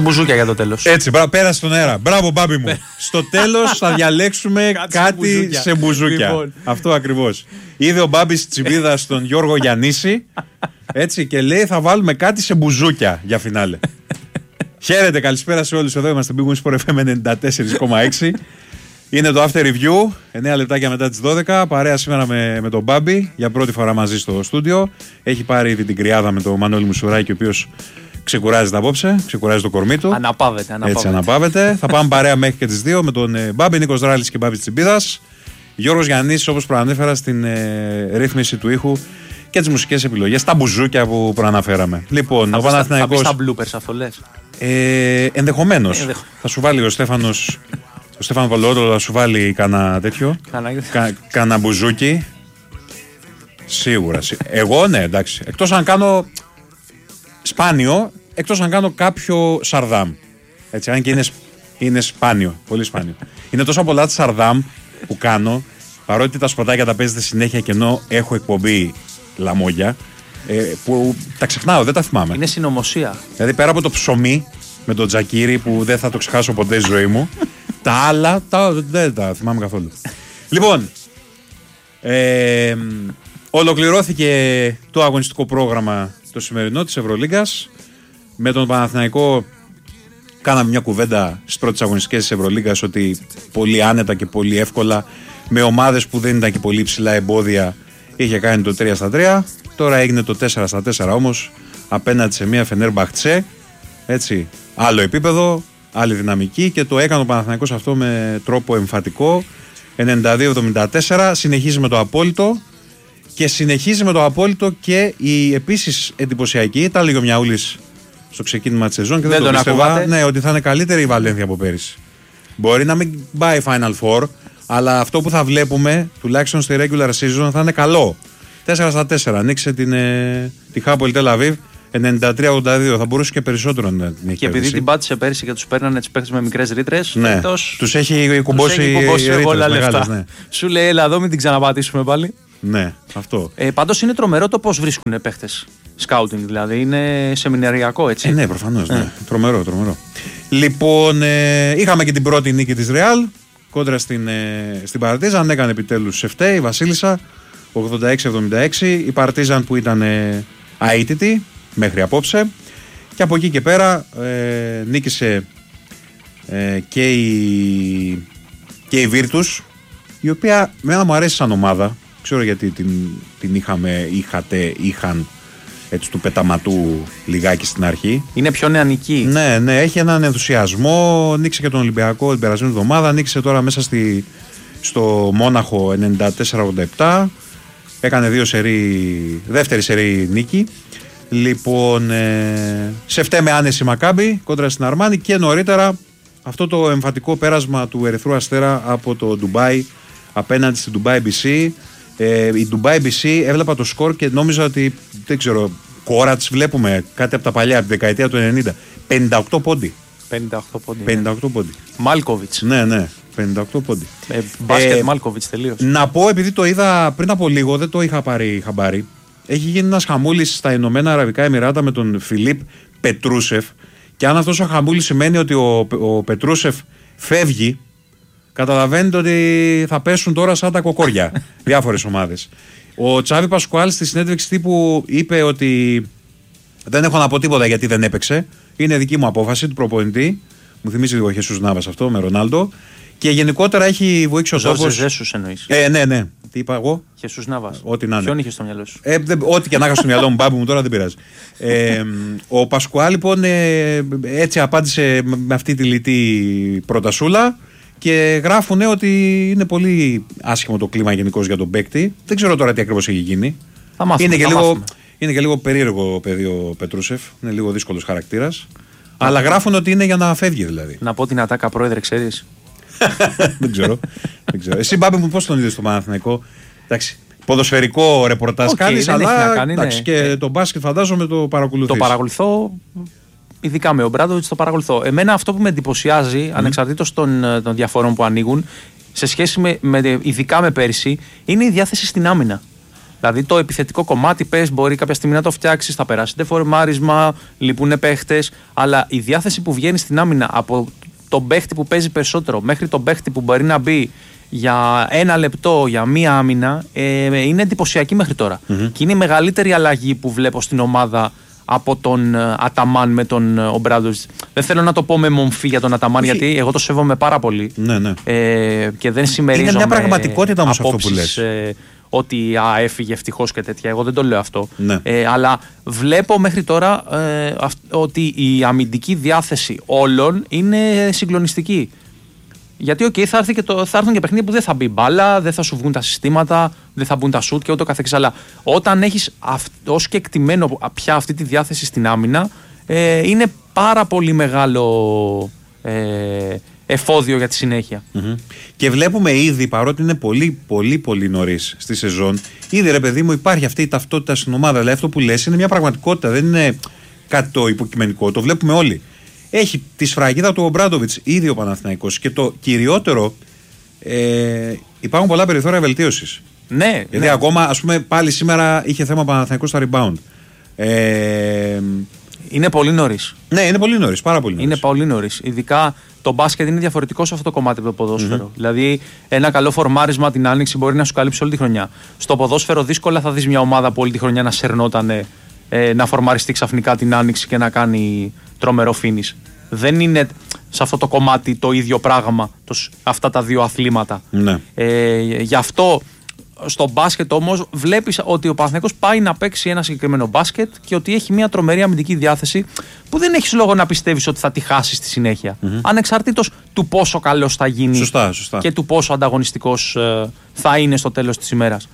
μπουζούκια για το τέλος. Έτσι, πέρασε τον αέρα. Μπράβο, Μπάμπη μου. Στο τέλος θα διαλέξουμε κάτι σε μπουζούκια. Λοιπόν. Αυτό ακριβώς. Είδε ο Μπάμπης Τσιμπίδας στον Γιώργο Γιαννίση. Έτσι, και λέει θα βάλουμε κάτι σε μπουζούκια για φινάλε. Χαίρετε, καλησπέρα σε όλους. Εδώ είμαστε Big Wings Sport FM 94,6. Είναι το After Review, 9 λεπτάκια μετά τις 12. Παρέα σήμερα με τον Μπάμπη, για πρώτη φορά μαζί στο στούντιο. Έχει πάρει ήδη την κρυάδα με τον Μανώλη Μουσουράκη, ο οποίος ξεκουράζεται απόψε, ξεκουράζει το κορμί του. Αναπαύεται. Έτσι, αναπαύεται. Θα πάμε παρέα μέχρι και τις 2 με τον Μπάμπη, Νίκος Δράλης και Μπάμπη Τσιμπίδας. Γιώργος Γιαννίσης, όπως προανέφερα, στην ρύθμιση του ήχου και τις μουσικές επιλογές, τα μπουζούκια που προαναφέραμε. Λοιπόν, ο Παναθηναϊκός. Θα πεις τα bloopers, αυτό λες. Ενδεχομένως. Θα σου βάλει ο Στέφανος. Ο Στέφανο Βαλαιόδωρο θα σου βάλει κανένα τέτοιο. Κανένα μπουζούκι. Σίγουρα. Εγώ ναι, εντάξει. Εκτός αν κάνω σπάνιο, εκτός αν κάνω κάποιο σαρδάμ. Έτσι, αν και είναι σπάνιο. Πολύ σπάνιο. Είναι τόσο πολλά τη σαρδάμ που κάνω, παρότι τα σποτάκια τα παίζετε συνέχεια και ενώ έχω εκπομπή λαμόγια, που τα ξεχνάω, δεν τα θυμάμαι. Είναι συνωμοσία. Δηλαδή πέρα από το ψωμί με τον τζακίρι που δεν θα το ξεχάσω ποτέ στη ζωή μου. Τα άλλα δεν τα θυμάμαι καθόλου. Λοιπόν, ολοκληρώθηκε το αγωνιστικό πρόγραμμα το σημερινό της Ευρωλίγκας. Με τον Παναθηναϊκό κάναμε μια κουβέντα στις πρώτες αγωνιστικές της Ευρωλίγκας ότι πολύ άνετα και πολύ εύκολα με ομάδες που δεν ήταν και πολύ ψηλά εμπόδια είχε κάνει το 3-3. Τώρα έγινε το 4-4 όμως απέναντι σε μια Φενέρμπαχτσε. Έτσι, άλλο επίπεδο, άλλη δυναμική και το έκανε ο Παναθηναϊκός αυτό με τρόπο εμφατικό. 92-74, συνεχίζει με το απόλυτο και συνεχίζει με το απόλυτο και η επίσης εντυπωσιακή, ήταν λίγο μιαούλης στο ξεκίνημα της σεζόν και δεν το πίστευα, ναι, ότι θα είναι καλύτερη η Βαλένθια από πέρυσι. Μπορεί να μην πάει Final Four, αλλά αυτό που θα βλέπουμε τουλάχιστον στη regular season θα είναι καλό. 4-4, ανοίξε τη Χάπολ Τελ Αβίβ. 93-82, θα μπορούσε και περισσότερο να την έχει. Και επειδή την πάτησε πέρυσι και τους παίρνανε τις παίκτες με μικρές ρήτρες, ναι, τους έχει κουμπώσει όλα λεφτά. Μεγάλες, ναι. Σου λέει, έλα εδώ, μην την ξαναπατήσουμε πάλι. Ναι, αυτό. Πάντως είναι τρομερό το πώς βρίσκουν παίκτες. Σκάουτινγκ δηλαδή, είναι σεμιναριακό έτσι. Ναι, προφανώς. Ναι. Τρομερό. Λοιπόν, είχαμε και την πρώτη νίκη της Ρεάλ κόντρα στην Παρτίζαν. Έκανε επιτέλους σεφτέ η Βασίλισσα 86-76. Η Παρτίζαν που ήταν αίτητη μέχρι απόψε και από εκεί και πέρα νίκησε και η Βίρτους, η οποία μένα μου αρέσει σαν ομάδα, ξέρω γιατί την είχαν έτσι του πεταματού λιγάκι στην αρχή. Είναι πιο νεανική. Ναι, έχει έναν ενθουσιασμό, νίκησε και τον Ολυμπιακό την περασμένη εβδομάδα, νίκησε τώρα μέσα στο Μόναχο 94-87, έκανε δεύτερη σερί νίκη. Λοιπόν, σε φταίει με άνεση Μακάμπι κόντρα στην Αρμάνι και νωρίτερα αυτό το εμφατικό πέρασμα του Ερυθρού Αστέρα από το Ντουμπάι απέναντι στην Ντουμπάι BC. Η Ντουμπάι BC έβλεπα το σκορ και νόμιζα ότι, δεν ξέρω, Κόρατς βλέπουμε κάτι από τα παλιά, από τη δεκαετία του 90. 58 πόντι. 58 πόντι. Μάλκοβιτς. Ναι, 58 πόντι. Μπάσκετ Μάλκοβιτς τελείως. Να πω, επειδή το είδα πριν από λίγο, δεν το είχα πάρει χαμπάρι. Έχει γίνει ένας χαμούλης στα Ηνωμένα Αραβικά Εμιράτα με τον Φιλίπ Πετρούσεφ. Και αν αυτός ο χαμούλης σημαίνει ότι ο Πετρούσεφ φεύγει, καταλαβαίνετε ότι θα πέσουν τώρα σαν τα κοκόρια διάφορες ομάδες. Ο Τσάβι Πασκουάλ στη συνέντευξη τύπου είπε ότι δεν έχω να πω τίποτα γιατί δεν έπαιξε. Είναι δική μου απόφαση του προπονητή. Μου θυμίζει λίγο Χεσούς Νάβας αυτό με Ρονάλντο. Και γενικότερα έχει βοήξει ο τόπος. Ζέσους εννοείς. Ναι. Τι είπα εγώ. Χεσούς Νάβας. Ό,τι να είναι. Ποιον είχε στο μυαλό σου. Ό,τι και να είχα στο μυαλό μου, μπάμπου μου, τώρα δεν πειράζει. Ο Πασκουάλ λοιπόν έτσι απάντησε με αυτή τη λιτή προτασούλα. Και γράφουν ότι είναι πολύ άσχημο το κλίμα γενικώς για τον παίκτη. Δεν ξέρω τώρα τι ακριβώς έχει γίνει. Είναι και λίγο περίεργο παιδί ο Πετρούσεφ. Είναι λίγο δύσκολος χαρακτήρας. Αλλά γράφουν ότι είναι για να φεύγει δηλαδή. Να πω την ατάκα πρόεδρε, ξέρεις. Δεν ξέρω. Εσύ, Μπάμπη μου, πώς τον είδες στο Παναθηναϊκό? Εντάξει, ποδοσφαιρικό ρεπορτάζ κάνεις, αλλά εντάξει, και το μπάσκετ φαντάζομαι το παρακολουθείς. Το παρακολουθώ. Ειδικά με ο Μπράντοβιτς το παρακολουθώ. Εμένα αυτό που με εντυπωσιάζει, ανεξαρτήτως των διαφορών που ανοίγουν, σε σχέση ειδικά με πέρυσι, είναι η διάθεση στην άμυνα. Δηλαδή το επιθετικό κομμάτι πες, μπορεί κάποια στιγμή να το φτιάξει, θα περάσει δεφορμάρισμα, λείπουν παίχτες, αλλά η διάθεση που βγαίνει στην άμυνα από τον παίχτη που παίζει περισσότερο μέχρι τον παίχτη που μπορεί να μπει για 1 λεπτό, για μία άμυνα, είναι εντυπωσιακή μέχρι τώρα. Και είναι η μεγαλύτερη αλλαγή που βλέπω στην ομάδα από τον Αταμάν με τον Ομπράντοβιτς. Δεν θέλω να το πω με μομφή για τον Αταμάν, γιατί εγώ το σέβομαι πάρα πολύ. Ναι. Και δεν συμμερίζομαι. Είναι μια πραγματικότητα όμως αυτό που λες. Ότι έφυγε ευτυχώς και τέτοια. Εγώ δεν το λέω αυτό. Ναι. Αλλά βλέπω μέχρι τώρα ότι η αμυντική διάθεση όλων είναι συγκλονιστική. Γιατί θα έρθουν και παιχνίδια που δεν θα μπει μπάλα, δεν θα σου βγουν τα συστήματα, δεν θα μπουν τα σουτ και ούτω καθεξής. Αλλά όταν έχεις ως κεκτημένο πια αυτή τη διάθεση στην άμυνα, είναι πάρα πολύ μεγάλο εφόδιο για τη συνέχεια. Και βλέπουμε ήδη, παρότι είναι πολύ νωρίς στη σεζόν, ήδη ρε παιδί μου υπάρχει αυτή η ταυτότητα στην ομάδα. Δηλαδή αυτό που λες είναι μια πραγματικότητα, δεν είναι κάτι το υποκειμενικό, το βλέπουμε όλοι. Έχει τη σφραγίδα του Ομπράντοβιτς ήδη ο Παναθηναϊκός και το κυριότερο, υπάρχουν πολλά περιθώρια βελτίωσης. Ναι. Γιατί ακόμα, ας πούμε, πάλι σήμερα είχε θέμα ο Παναθηναϊκός στα rebound. Είναι πολύ νωρίς. Ναι, είναι πολύ νωρίς, πάρα πολύ νωρίς. Είναι πολύ νωρίς. Ειδικά το μπάσκετ είναι διαφορετικό σε αυτό το κομμάτι από το ποδόσφαιρο. Δηλαδή, ένα καλό φορμάρισμα την άνοιξη μπορεί να σου καλύψει όλη τη χρονιά. Στο ποδόσφαιρο, δύσκολα θα δεις μια ομάδα που όλη τη χρονιά να σερνόταν να φορμαριστεί ξαφνικά την άνοιξη και να κάνει τρομερό finish. Δεν είναι σε αυτό το κομμάτι το ίδιο πράγμα αυτά τα δύο αθλήματα. Ναι. Γι' αυτό στο μπάσκετ όμως βλέπεις ότι ο Παναθηναϊκός πάει να παίξει ένα συγκεκριμένο μπάσκετ και ότι έχει μια τρομερή αμυντική διάθεση που δεν έχεις λόγο να πιστεύεις ότι θα τη χάσει στη συνέχεια. Ανεξαρτήτως του πόσο καλός θα γίνει. Σωστά. Και του πόσο ανταγωνιστικός θα είναι στο τέλος της ημέρας.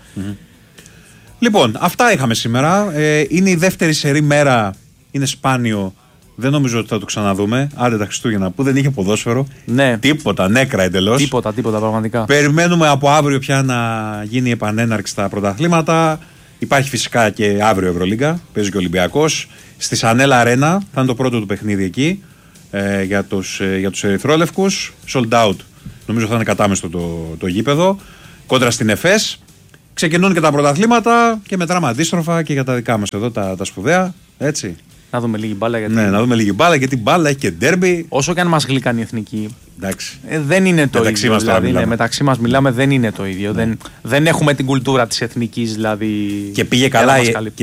Λοιπόν, αυτά είχαμε σήμερα. Είναι η δεύτερη σερή μέρα. Είναι σπάνιο. Δεν νομίζω ότι θα το ξαναδούμε. Άντε τα Χριστούγεννα που δεν είχε ποδόσφαιρο. Ναι. Τίποτα, νέκρα εντελώς. Τίποτα, πραγματικά. Περιμένουμε από αύριο πια να γίνει η επανέναρξη στα πρωταθλήματα. Υπάρχει φυσικά και αύριο Ευρωλίγκα. Παίζει και ο Ολυμπιακός. Στη Σανέλα Αρένα θα είναι το πρώτο του παιχνίδι εκεί για τους ερυθρόλευκους. Sold out. Νομίζω θα είναι κατάμεστο το γήπεδο. Κόντρα στην ΕΦΕΣ. Ξεκινούν και τα πρωταθλήματα και μετράμε αντίστροφα και για τα δικά μας εδώ τα σπουδαία. Έτσι. Να δούμε λίγη μπάλα. Ναι, να δούμε λίγη μπάλα γιατί μπάλα έχει και ντέρμπι. Όσο και αν μας γλύκαν οι εθνικοί, δεν είναι το μεταξύ ίδιο. Μας δηλαδή, μεταξύ μας μιλάμε, δεν είναι το ίδιο. Ναι. Δεν έχουμε την κουλτούρα της εθνικής δηλαδή. Και πήγε καλά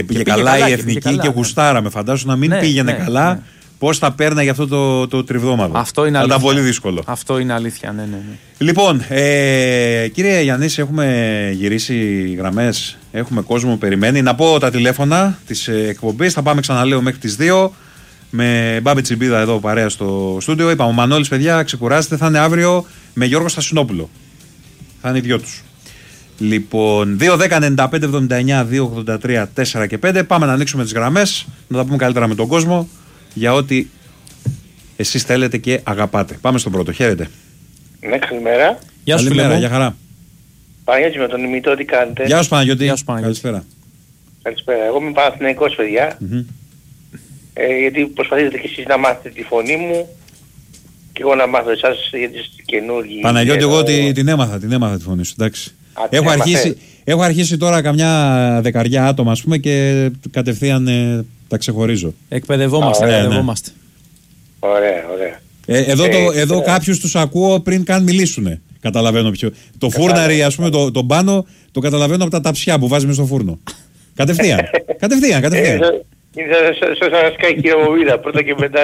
η εθνική και γουστάραμε. Φαντάσου να μην πήγαινε καλά. Ναι. Πώς θα παίρναγε αυτό το τριβδόμαδο. Αυτό είναι αλήθεια. Θα ήταν πολύ δύσκολο. Αυτό είναι αλήθεια, ναι. Λοιπόν, κύριε Γιαννήση, έχουμε γυρίσει γραμμές. Έχουμε κόσμο που περιμένει. Να πω τα τηλέφωνα της εκπομπής. Θα πάμε ξαναλέω μέχρι τις 2. Με Μπάμπη Τσιμπίδα εδώ παρέα στο στούντιο. Είπαμε, ο Μανώλης, παιδιά, ξεκουράζεται. Θα είναι αύριο με Γιώργο Στασινόπουλο. Θα είναι οι δυο τους. Λοιπόν, 2-10-95-79, 2-83, 4 και 5. Πάμε να ανοίξουμε τις γραμμές. Να τα πούμε καλύτερα με τον κόσμο. Για ό,τι εσείς θέλετε και αγαπάτε. Πάμε στον πρώτο. Χαίρετε. Ναι, καλημέρα. Γεια σου, καλημέρα, γεια χαρά. Παναγιώτη με τον ημιτό, τι κάνετε? Γεια σου Παναγιώτη. Καλησπέρα. Καλησπέρα. Εγώ είμαι Παναθηναϊκός, παιδιά. Γιατί προσπαθείτε και εσείς να μάθετε τη φωνή μου και εγώ να μάθω εσάς γιατί είστε καινούργοι. Παναγιώτη, εγώ την έμαθα τη φωνή σου, εντάξει. Έχω αρχίσει τώρα καμιά δεκαριά άτομα, ας πούμε, και κατευθείαν τα ξεχωρίζω. Εκπαιδευόμαστε. Ωραία. Εδώ κάποιους τους ακούω πριν καν μιλήσουνε. Καταλαβαίνω ποιο. Το φούρναρι, ας πούμε, τον πάνω, το καταλαβαίνω από τα ταψιά που βάζει μες στο φούρνο. Κατευθείαν. Είναι σαν να σκάει η κυριομοβίδα, πρώτα και μετά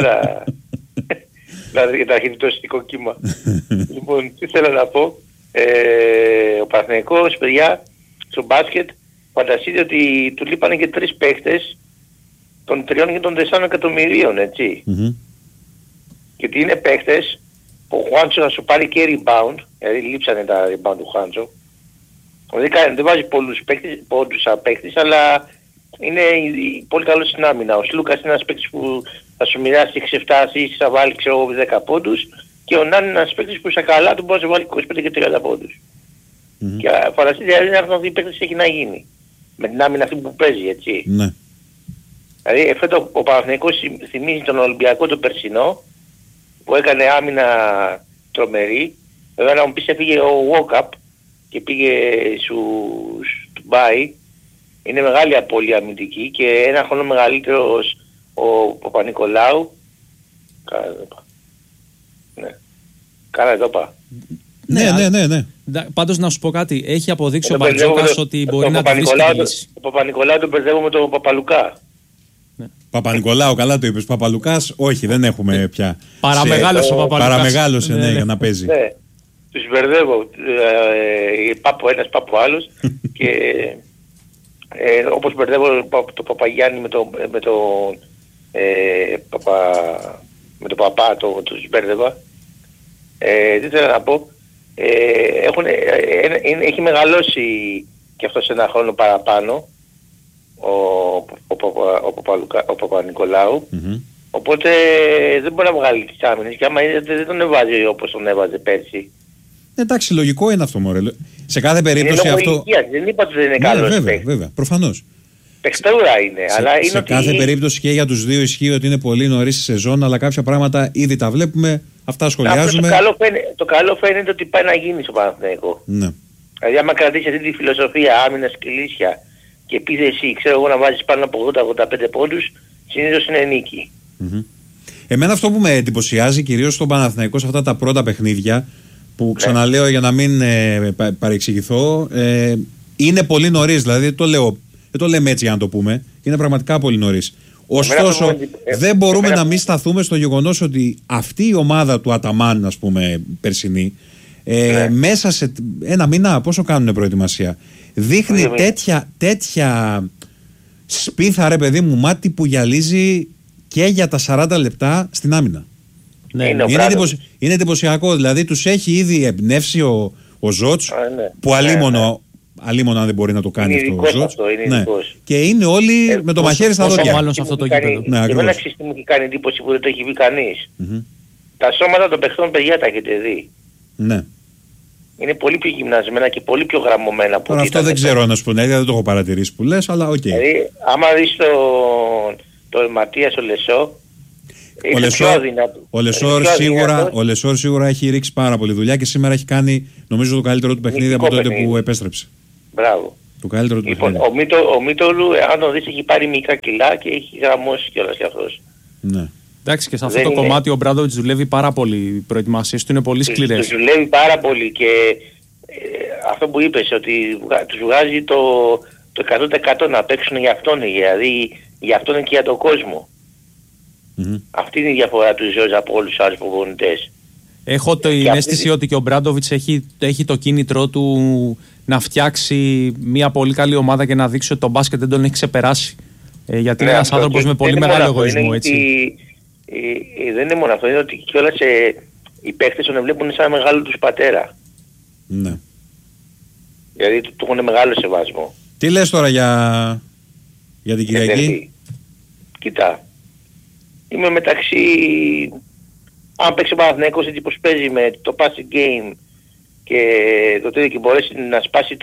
να αρχίσει το αισθητικό κύμα. Λοιπόν, τι θέλω να πω. Ο Παναθηναϊκός, παιδιά, στο μπάσκετ, φανταστείτε ότι του λείπανε και 3 παίχτες των 3 και των 4 εκατομμυρίων, έτσι. Και ότι είναι παίχτες που ο Χουάντσο θα σου πάρει και rebound, δηλαδή λείψανε τα rebound του Χουάντσο. Δεν βάζει πολλούς πόντους σαν παίχτης, αλλά είναι πολύ καλός στην άμυνα. Ο Σλούκας είναι ένας παίκτης που θα σου μοιράσει 6-7 ή θα βάλει 10 πόντους και ο Νάν είναι ένας παίκτης που στα καλά του μπορεί να βάλει 25 και 30 πόντους. Και φανταστείτε δηλαδή αυτό οι παίκτες έχει να γίνει. Με την άμυνα αυτή που παίζει, έτσι. Ναι. Δηλαδή φέτος ο Παναθηναϊκός θυμίζει τον Ολυμπιακό το περσινό που έκανε άμυνα τρομερή. Βέβαια να μου πεις έφυγε ο Walkup και πήγε στους Ντουμπάι είναι μεγάλη απώλεια αμυντική και ένα χρόνο μεγαλύτερος ο Παπα-Νικολάου. Κάνα εδώ πά. Ναι. Πάντως να σου πω κάτι, έχει αποδείξει ο Μπαρτζόκας ότι μπορεί να τη βρίσκει τη λύση. Ο Παπα-Νικολάου τον μπερδεύω με τον Παπαλουκά. Παπα-Νικολάου, καλά το είπες. Παπαλουκάς, όχι, δεν έχουμε πια. Παραμεγάλωσε ο Παπαλουκάς. Παραμεγάλωσε, για να παίζει. Ναι, τους μπερδεύω. Πάπου ένας, πάπου άλλος. Και όπως μπερδεύω το Παπαγιάννη με τον Παπά, τους μπέρδευα. Τι θέλω να πω. Έχει μεγαλώσει και αυτό σε ένα χρόνο παραπάνω ο Παπα-Νικολάου. Οπότε δεν μπορεί να βγάλει τις άμυνες και άμα δεν τον έβαζε όπως τον έβαζε πέρσι. Εντάξει, λογικό είναι αυτό, μωρέ. Σε κάθε περίπτωση αυτό. Ηλικίας, δεν είπα ότι δεν είναι καλός. Βέβαια, προφανώς. Παιχτούρα είναι, αλλά είναι σε ότι... κάθε περίπτωση και για τους δύο ισχύει ότι είναι πολύ νωρίς στη σεζόν, αλλά κάποια πράγματα ήδη τα βλέπουμε, αυτά σχολιάζουμε. Το καλό φαίνεται ότι πάει να γίνει στο Παναθηναϊκό. Ναι. Δηλαδή άμα κρατήσει αυτή τη φιλοσοφία άμυνας και λύσια και επίθεση, ξέρω εγώ, να βάζεις πάνω από 80-85 πόντους, συνήθως είναι νίκη. Εμένα αυτό που με εντυπωσιάζει κυρίως στον Παναθηναϊκό σε αυτά τα πρώτα παιχνίδια, που ξαναλέω για να μην παρεξηγηθώ, είναι πολύ νωρίς, δηλαδή δεν το λέμε έτσι για να το πούμε, είναι πραγματικά πολύ νωρίς. Ωστόσο, δεν μπορούμε να μην σταθούμε στο γεγονός ότι αυτή η ομάδα του Αταμάν, ας πούμε, περσινή, μέσα σε ένα μήνα, πόσο κάνουν προετοιμασία, δείχνει τέτοια σπίθα, ρε παιδί μου, μάτι που γυαλίζει και για τα 40 λεπτά στην άμυνα. Ναι, είναι εντυπωσιακό, δηλαδή τους έχει ήδη εμπνεύσει ο Ζότς, που αλίμονο αν δεν μπορεί να το κάνει είναι αυτό ο Ζότς. Και είναι όλοι με το μαχαίρι στα δόντια. Μάλλον σε αυτό το γήπεδο. Εμένα ξέρεις τι μου έχει κάνει εντύπωση που δεν το έχει πει κανείς. Τα σώματα των παιχτών, παιδιά, τα έχετε δει. Ναι. Είναι πολύ πιο γυμνασμένα και πολύ πιο γραμμωμένα. Τώρα αυτό δεν ξέρω να σου πω, δεν το έχω παρατηρήσει που λες, αλλά οκ. Δηλαδή, άμα δεις τον Ματίας ο Λεσό, ο Λεσόρ σίγουρα έχει ρίξει πάρα πολύ δουλειά και σήμερα έχει κάνει, νομίζω, το καλύτερο του παιχνίδι από τότε που επέστρεψε. Μπράβο. Το καλύτερο του παιχνίδι. Ο Μίτολου, αν το δεις, έχει πάρει μικρά κιλά και έχει γραμμώσει κιόλας κι αυτός. Ναι. Εντάξει, και σε αυτό το κομμάτι ο Μπράντοβιτς δουλεύει πάρα πολύ. Οι προετοιμασίες του είναι πολύ σκληρές. Δουλεύει πάρα πολύ και αυτό που είπες, ότι τους βγάζει το 100% να παίξουν για αυτόν, δηλαδή για αυτόν και για τον κόσμο. Αυτή είναι η διαφορά του Ζόρζ από όλους τους άλλους προπονητές. Έχω την αίσθηση ότι και ο Μπράντοβιτς έχει το κίνητρό του να φτιάξει μια πολύ καλή ομάδα και να δείξει ότι το μπάσκετ δεν τον έχει ξεπεράσει. Γιατί είναι ένας άνθρωπος με πολύ μεγάλο εγωισμό, έτσι. Δεν είναι μόνο αυτό, είναι ότι κιόλας οι παίκτες τον βλέπουν σαν μεγάλο τους πατέρα. Ναι. Δηλαδή του έχουν μεγάλο σεβασμό. Τι λες τώρα για την Κυριακή? Κοίτα, είμαι μεταξύ, αν παίξει ο Παναθηναϊκός έτσι πως παίζει με το passing game και το τέτοιο και μπορέσει να σπάσει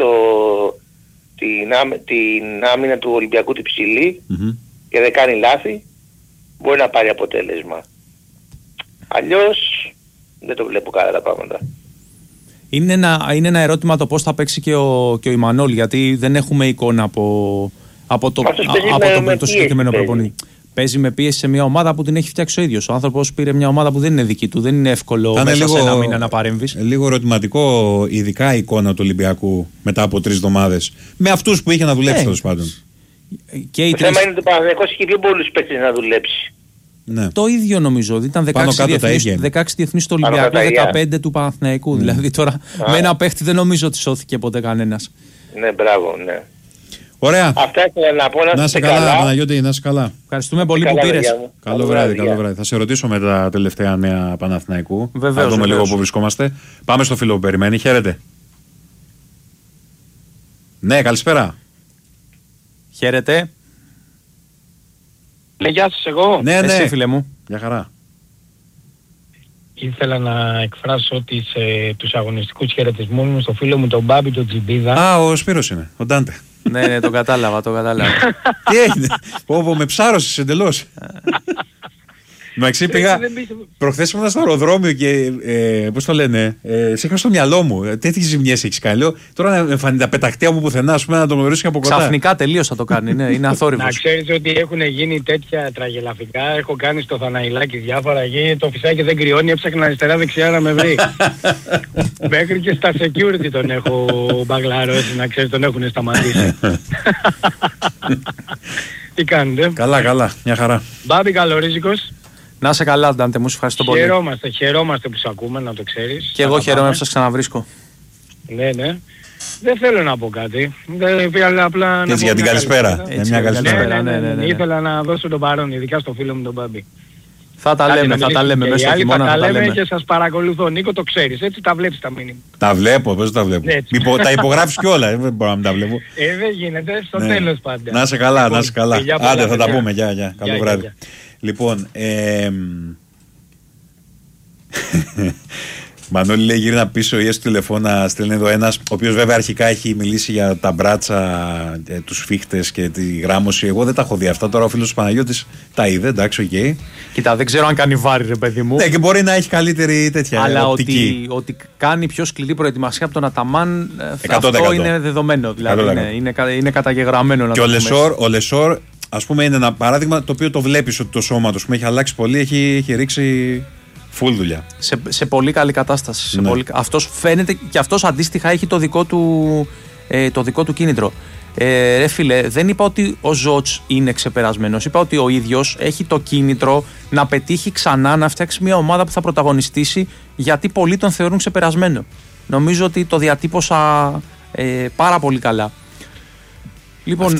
την άμυνα του Ολυμπιακού την ψηλή και δεν κάνει λάθη, μπορεί να πάρει αποτέλεσμα. Αλλιώς δεν το βλέπω καλά τα πράγματα. Είναι ένα ερώτημα το πώς θα παίξει και ο Ιμανόλ, γιατί δεν έχουμε εικόνα από το συγκεκριμένο προπονητή. Παίζει με πίεση σε μια ομάδα που την έχει φτιάξει ο ίδιος. Ο άνθρωπος πήρε μια ομάδα που δεν είναι δική του. Δεν είναι εύκολο μέσα σε ένα μήνα να παρέμβεις. Λίγο ερωτηματικό, ειδικά η εικόνα του Ολυμπιακού μετά από 3 εβδομάδες. Με αυτούς που είχε να δουλέψει τέλος πάντων. Το θέμα είναι ότι ο Παναθηναϊκός είχε πιο πολλούς παίκτες να δουλέψει. Ναι. Το ίδιο νομίζω. Ήταν 16 διεθνείς του Ολυμπιακού, 15 του Παναθηναϊκού. Δηλαδή τώρα με ένα παίχτη δεν νομίζω ότι σώθηκε ποτέ κανένας. Ναι, μπράβο, ναι. Ωραία. Αυτά ήθελα να πω. Να είσαι καλά, Παναγιώτη, να είσαι καλά. Ευχαριστούμε πολύ που πήρες. Καλό βράδυ, καλό βράδυ. Θα σε ρωτήσω με τα τελευταία νέα Παναθηναϊκού. Βεβαίως. Να δούμε λίγο που βρισκόμαστε. Πάμε στο φίλο που περιμένει. Χαίρετε. Ναι, καλησπέρα. Χαίρετε. Γεια σας, εγώ. Ναι, εσύ, φίλε μου. Γεια χαρά. Ήθελα να εκφράσω τους αγωνιστικούς χαιρετισμούς μου στο φίλο μου τον Μπάμπη, τον Τζιμπίδα. Α, ο Σπύρος είναι, ο Ντάντε. Ναι, το κατάλαβα. Τι έγινε, με ψάρωσες εντελώς. Μαξί, πήγα. Προχθές ήμουν στο αεροδρόμιο και. Πώς το λένε. Σε είχα στο μυαλό μου. Τέτοιες ζημιές έχεις κάνει. Τώρα να φανεί τα πεταχτεία μου πουθενά, ας πούμε, να το γνωρίσω από κοντά. Ξαφνικά τελείως θα το κάνει. Ναι, είναι αθόρυβος. Να ξέρεις ότι έχουν γίνει τέτοια τραγελαφικά. Έχω κάνει στο Θαναϊλάκι διάφορα εκεί. Το φυσάκι δεν κρυώνει. Έψαχνα αριστερά-δεξιά να με βρει. Μέχρι και στα security τον έχω μπαγλαρώσει. Να ξέρεις, τον έχουν σταματήσει. Τι κάνετε? Καλά. Μια χαρά. Μπάμπη, καλορίζικος. Να είσαι καλά, Ντάντε, μου, ευχαριστώ πολύ. Χαιρόμαστε που σε ακούμε, να το ξέρεις. Και εγώ χαίρομαι που σας ξαναβρίσκω. Ναι. Δεν θέλω να πω κάτι. Απλά έτσι για την καλησπέρα. Μια καλησπέρα. Ναι. Ήθελα να δώσω τον παρόν, ειδικά στο φίλο μου τον Μπάμπη. Θα τα λέμε μέσα στο χειμώνα. Θα τα λέμε και σας παρακολουθώ. Νίκο, το ξέρεις, έτσι τα βλέπεις τα μήνυμα. Τα βλέπω, πώς τα βλέπω. Τα υπογράφεις κιόλα, δεν μπορώ να μην τα βλέπω. Δεν γίνεται, στο τέλος πάντα. Να είσαι καλά. Άντε, θα τα πούμε. Γεια. Καλό βράδυ. Λοιπόν, Μανώλη λέει γύρνα πίσω ή έστω τηλεφώνα, στέλνει εδώ ένας, ο οποίος βέβαια αρχικά έχει μιλήσει για τα μπράτσα, τους φίχτες και τη γράμμωση. Εγώ δεν τα έχω δει αυτά. Τώρα ο φίλος του Παναγιώτης τα είδε, εντάξει, οκ. Κοίτα, δεν ξέρω αν κάνει βάρη, ρε παιδί μου. Ναι, και μπορεί να έχει καλύτερη τέτοια αλλά οπτική. ότι κάνει πιο σκληρή προετοιμασία από τον Αταμάν, αυτό είναι δεδομένο. Δηλαδή είναι καταγεγραμμένο. Και ο Λεσόρ, ας πούμε, είναι ένα παράδειγμα το οποίο το βλέπεις ότι το σώμα του έχει αλλάξει πολύ, έχει ρίξει full δουλειά. Σε πολύ καλή κατάσταση. Ναι. Αυτός φαίνεται και αυτός αντίστοιχα έχει το δικό του κίνητρο. Ρε φίλε, δεν είπα ότι ο Ζότς είναι ξεπερασμένος. Είπα ότι ο ίδιος έχει το κίνητρο να πετύχει ξανά να φτιάξει μια ομάδα που θα πρωταγωνιστήσει, γιατί πολλοί τον θεωρούν ξεπερασμένο. Νομίζω ότι το διατύπωσα πάρα πολύ καλά. Λοιπόν,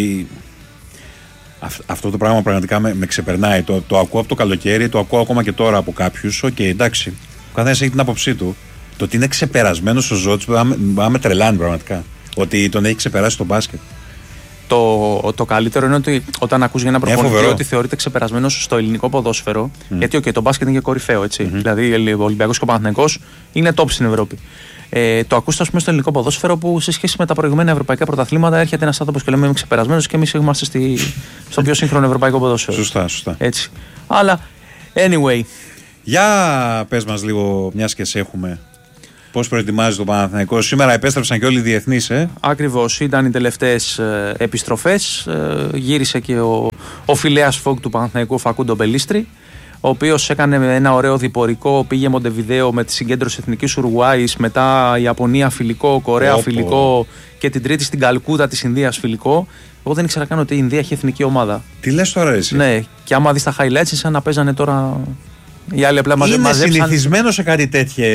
αυτό το πράγμα πραγματικά με ξεπερνάει. Το ακούω από το καλοκαίρι, το ακούω ακόμα και τώρα από κάποιους. Οκ, εντάξει. Ο καθένας έχει την άποψή του. Το ότι είναι ξεπερασμένος ο Ζότς, με τρελάνει πραγματικά. Ότι τον έχει ξεπεράσει στο μπάσκετ. Το καλύτερο είναι ότι όταν ακούς για ένα προπονητή ότι θεωρείται ξεπερασμένος στο ελληνικό ποδόσφαιρο, γιατί το μπάσκετ είναι και κορυφαίο, έτσι. Δηλαδή ο Ολυμπιακός και ο Παναθηναϊκός είναι top στην Ευρώπη. Το ακούστε, ας πούμε, στο ελληνικό ποδόσφαιρο που σε σχέση με τα προηγούμενα ευρωπαϊκά πρωταθλήματα έρχεται ένας άνθρωπος και λέμε είμαι ξεπερασμένος και εμείς είμαστε στο πιο σύγχρονο ευρωπαϊκό ποδόσφαιρο. Σωστά. Έτσι. Αλλά, anyway. Για πες μας λίγο, μιας και σε έχουμε. Πώς προετοιμάζει το Παναθηναϊκό? Σήμερα επέστρεψαν και όλοι οι διεθνείς, Ακριβώς, ήταν οι τελευταίες επιστροφές. Γύρισε και ο φιλέας Φόγκ του Παναθηναϊκού, Φακούντο Μπελίστρη, ο οποίος έκανε ένα ωραίο διπορικό, πήγε Μοντεβιδέο με τη συγκέντρωση Εθνικής Ουρουάης, μετά Ιαπωνία φιλικό, Κορέα φιλικό και την Τρίτη στην Καλκούτα της Ινδίας φιλικό. Εγώ δεν ήξερα καν ότι η Ινδία έχει εθνική ομάδα. Τι λες τώρα εσύ? Ναι, και άμα δεις τα highlights σαν να παίζανε τώρα. Οι άλλοι απλά είναι συνηθισμένο σε κάτι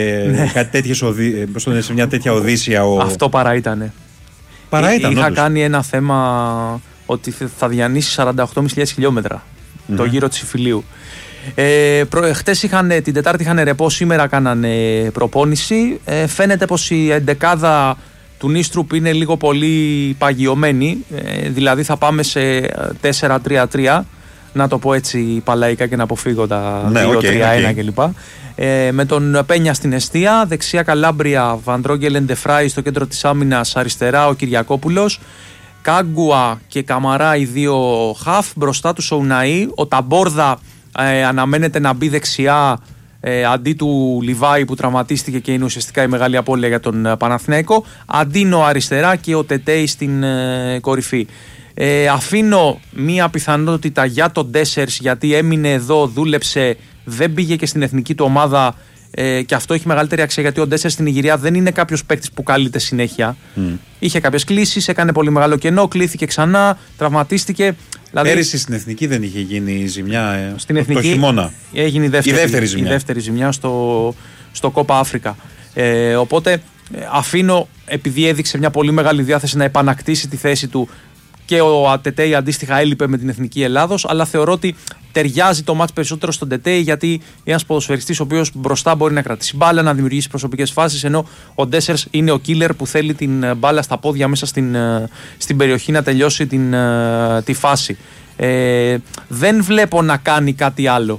σε μια τέτοια οδύσσια. Αυτό παρά ήτανε. Είχα κάνει ένα θέμα ότι θα διανύσει 48.500 χιλιόμετρα το γύρο της Ιφιλίου. Χτες την Τετάρτη είχαν ρεπό, σήμερα κάνανε προπόνηση. Φαίνεται πως η εντεκάδα του Νίστρουπ είναι λίγο πολύ παγιωμένη, δηλαδή θα πάμε σε 4-3-3, να το πω έτσι παλαϊκά και να αποφύγω τα 2-3-1 κλπ. Με τον Πένια στην εστία, δεξιά Καλάμπρια, Βαντρόγκελεν Ντεφράι στο κέντρο της άμυνας, αριστερά ο Κυριακόπουλος, Κάγκουα και Καμαρά οι δύο χαφ, μπροστά του Σοουναή, ο Ταμπόρδα αναμένεται να μπει δεξιά αντί του Λιβάη που τραυματίστηκε και είναι ουσιαστικά η μεγάλη απώλεια για τον Παναθηναϊκό, Αντίνο αριστερά και ο Τετέι στην κορυφή. Αφήνω μία πιθανότητα για τον Ντέσσερς, γιατί έμεινε εδώ, δούλεψε, δεν πήγε και στην εθνική του ομάδα, και αυτό έχει μεγαλύτερη αξία, γιατί ο Ντέσσερς στην Ιγυρία δεν είναι κάποιος παίκτης που καλείται συνέχεια. Είχε κάποιες κλήσεις, έκανε πολύ μεγάλο κενό, κλήθηκε ξανά, τραυματίστηκε. Δηλαδή, πέρυσι στην εθνική δεν είχε γίνει η ζημιά στην εθνική το χειμώνα. Έγινε η δεύτερη ζημιά στο Κόπα Αφρικα. Οπότε αφήνω, επειδή έδειξε μια πολύ μεγάλη διάθεση να επανακτήσει τη θέση του, και ο Ατετέι αντίστοιχα έλειπε με την Εθνική Ελλάδος, αλλά θεωρώ ότι ταιριάζει το μάτς περισσότερο στον Τετέι, γιατί είναι ένας ποδοσφαιριστής ο οποίος μπροστά μπορεί να κρατήσει μπάλα, να δημιουργήσει προσωπικές φάσεις, ενώ ο Ντέσσερς είναι ο killer που θέλει την μπάλα στα πόδια μέσα στην περιοχή να τελειώσει τη φάση. Δεν βλέπω να κάνει κάτι άλλο.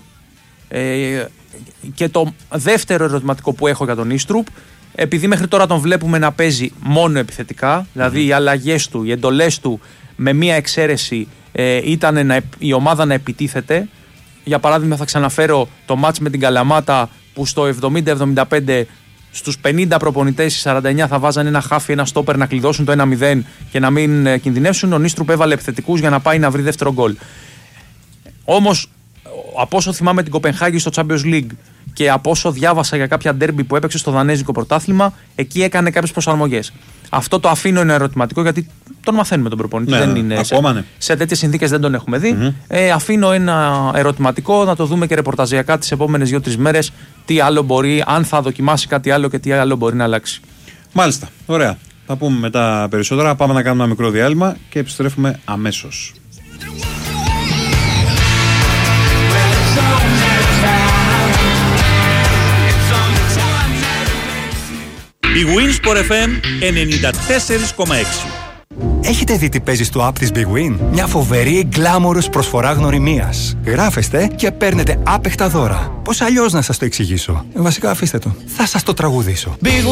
Και το δεύτερο ερωτηματικό που έχω για τον Ίστρουπ, επειδή μέχρι τώρα τον βλέπουμε να παίζει μόνο επιθετικά, δηλαδή οι αλλαγές του, οι εντολές του, με μία εξαίρεση, ήταν η ομάδα να επιτίθεται. για παράδειγμα, θα ξαναφέρω το μάτς με την Καλαμάτα που στο 70-75 στους 50 προπονητές, οι 49 θα βάζαν ένα χάφι, ένα στόπερ να κλειδώσουν το 1-0 και να μην κινδυνεύσουν. Ο Νίστρουπ έβαλε επιθετικούς για να πάει να βρει δεύτερο γκολ. Όμως, από όσο θυμάμαι την Κοπενχάγη στο Champions League και από όσο διάβασα για κάποια ντέρμπι που έπαιξε στο Δανέζικο πρωτάθλημα, εκεί έκανε κάποιες προσαρμογές. Αυτό το αφήνω ένα ερωτηματικό, γιατί τον μαθαίνουμε τον προπονητή. Ναι, δεν είναι σε τέτοιες συνθήκες δεν τον έχουμε δει. Αφήνω ένα ερωτηματικό να το δούμε και ρεπορταζιακά τις επόμενες 2-3 μέρες. Τι άλλο μπορεί, αν θα δοκιμάσει κάτι άλλο και τι άλλο μπορεί να αλλάξει. Μάλιστα. Ωραία. Θα πούμε μετά περισσότερα. Πάμε να κάνουμε ένα μικρό διάλειμμα και επιστρέφουμε αμέσως. Η Winsport FM 94,6. Έχετε δει τι παίζει στο app της Big Win? Μια φοβερή γκλάμορος προσφορά γνωριμίας. Γράφεστε και παίρνετε άπεχτα δώρα. Πώς αλλιώς να σας το εξηγήσω? Βασικά αφήστε το. Θα σας το τραγουδήσω. Big